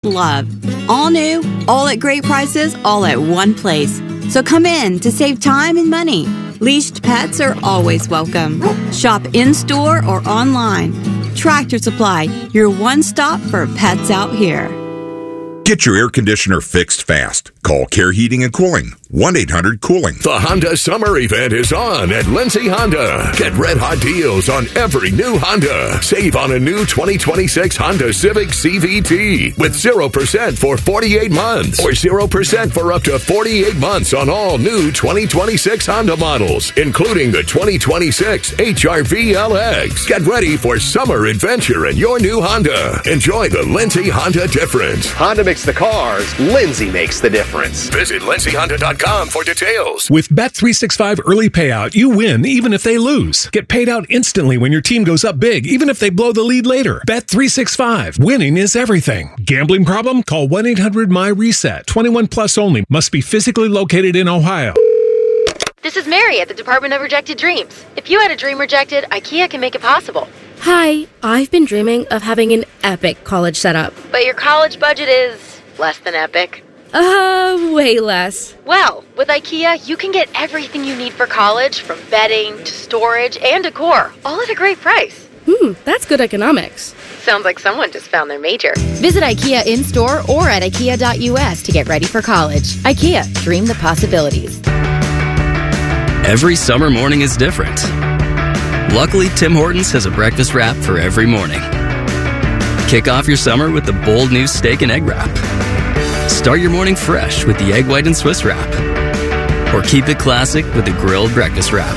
love. All new, all at great prices, all at one place. So come in to save time and money. Leashed pets are always welcome. Shop in-store or online. Tractor Supply, your one stop for pets out here. Get your air conditioner fixed fast. Call Care Heating and Cooling. 1-800-COOLING. The Honda Summer Event is on at Lindsay Honda. Get red-hot deals on every new Honda. Save on a new 2026 Honda Civic CVT with 0% for 48 months or 0% for up to 48 months on all new 2026 Honda models, including the 2026 HR-V LX. Get ready for summer adventure in your new Honda. Enjoy the Lindsay Honda difference. Honda makes the cars. Lindsay makes the difference. Visit LindsayHonda.com for details. With Bet365 early payout, you win even if they lose. Get paid out instantly when your team goes up big, even if they blow the lead later. Bet365. Winning is everything. Gambling problem? Call 1-800-MY-RESET. 21 plus only. Must be physically located in Ohio. This is Mary at the Department of Rejected Dreams. If you had a dream rejected, IKEA can make it possible. Hi, I've been dreaming of having an epic college setup. But your college budget is less than epic. Way less. Well, with IKEA, you can get everything you need for college, from bedding to storage and decor, all at a great price. That's good economics. Sounds like someone just found their major. Visit IKEA in-store or at IKEA.us to get ready for college. IKEA, dream the possibilities. Every summer morning is different. Luckily, Tim Hortons has a breakfast wrap for every morning. Kick off your summer with the bold new steak and egg wrap. Start your morning fresh with the egg white and Swiss wrap. Or keep it classic with the grilled breakfast wrap.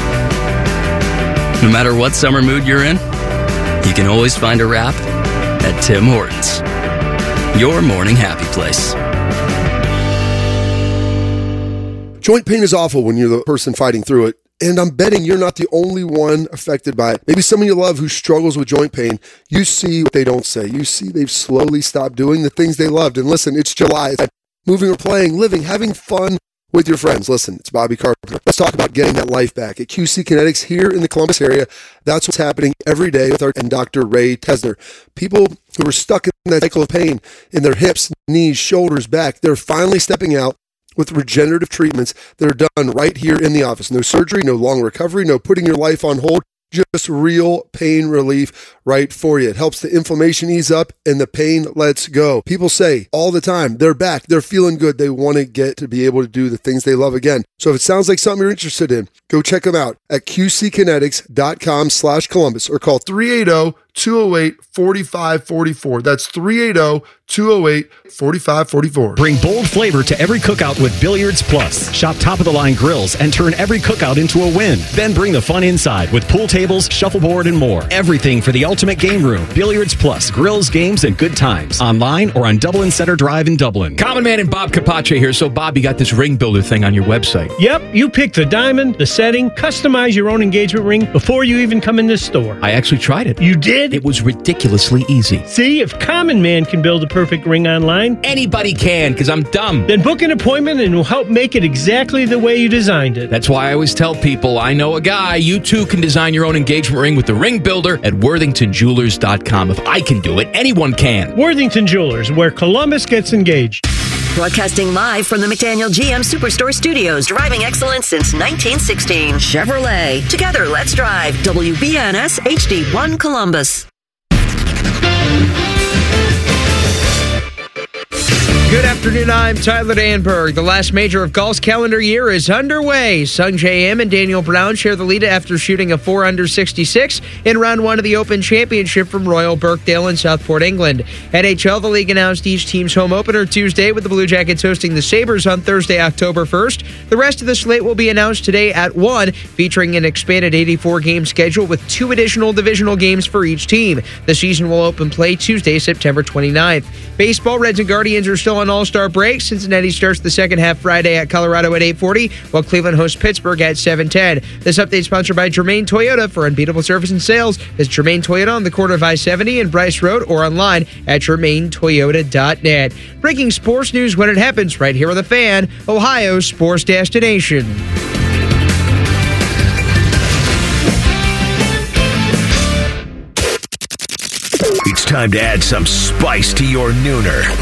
No matter what summer mood you're in, you can always find a wrap at Tim Hortons. Your morning happy place. Joint pain is awful when you're the person fighting through it. And I'm betting you're not the only one affected by it. Maybe someone you love who struggles with joint pain. You see what they don't say. You see they've slowly stopped doing the things they loved. And listen, it's July. It's moving or playing, living, having fun with your friends. Listen, it's Bobby Carpenter. Let's talk about getting that life back. At QC Kinetics here in the Columbus area, that's what's happening every day with our and Dr. Ray Tesner. People who are stuck in that cycle of pain in their hips, knees, shoulders, back, they're finally stepping out with regenerative treatments that are done right here in the office. No surgery, no long recovery, no putting your life on hold, just real pain relief right for you. It helps the inflammation ease up and the pain lets go. People say all the time, they're back, they're feeling good, they want to get to be able to do the things they love again. So if it sounds like something you're interested in, go check them out at qckinetics.com/Columbus or call 380-208-4544. That's 380-208-4544. Bring bold flavor to every cookout with Billiards Plus. Shop top-of-the-line grills and turn every cookout into a win. Then bring the fun inside with pool tables, shuffleboard, and more. Everything for the ultimate game room. Billiards Plus. Grills, games, and good times. Online or on Dublin Center Drive in Dublin. Common Man and Bob Capace here. So, Bob, you got this ring builder thing on your website. Yep. You pick the diamond, the setting, customize your own engagement ring before you even come in this store. I actually tried it. You did? It was ridiculously easy. See, if Common Man can build a perfect ring online, anybody can, because I'm dumb. Then book an appointment and we'll help make it exactly the way you designed it. That's why I always tell people, I know a guy. You too can design your own engagement ring with the ring builder at WorthingtonJewelers.com. If I can do it, anyone can. Worthington Jewelers, where Columbus gets engaged. Broadcasting live from the McDaniel GM Superstore Studios, driving excellence since 1916. Chevrolet. Together, let's drive. WBNS HD1 Columbus. Good afternoon, I'm Tyler Danberg. The last major of golf's calendar year is underway. Sung J M and Daniel Brown share the lead after shooting a 4-under 66 in round one of the Open Championship from Royal Birkdale in Southport, England. NHL, the league announced each team's home opener Tuesday, with the Blue Jackets hosting the Sabres on Thursday, October 1st. The rest of the slate will be announced today at 1, featuring an expanded 84-game schedule with 2 additional divisional games for each team. The season will open play Tuesday, September 29th. Baseball, Reds and Guardians are still on All-Star break. Cincinnati starts the second half Friday at Colorado at 8:40, while Cleveland hosts Pittsburgh at 7:10. This update is sponsored by Germain Toyota. For unbeatable service and sales, visit Germain Toyota on the corner of I-70 and Bryce Road or online at GermainToyota.net. Breaking sports news when it happens right here on The Fan, Ohio's sports destination. It's time to add some spice to your nooner